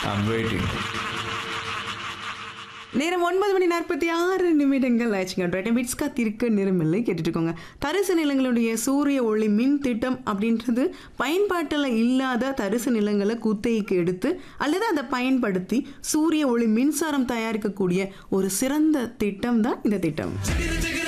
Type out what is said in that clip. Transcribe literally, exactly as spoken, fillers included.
I'm waiting. நேரம் ஒன்பது மணி நாற்பத்தி ஆறு நிமிடங்கள் ஆச்சுங்க. பிட்ஸ் காத்திருக்க நேரமில்லை கேட்டுட்டு இருக்கோங்க. தரிசு நிலங்களுடைய சூரிய ஒளி மின் திட்டம் அப்படின்றது பயன்பாட்டில் இல்லாத தரிசு நிலங்களை குத்தகைக்கு எடுத்து அல்லது அதை பயன்படுத்தி சூரிய ஒளி மின்சாரம் தயாரிக்கக்கூடிய ஒரு சிறந்த திட்டம் தான் இந்த திட்டம்.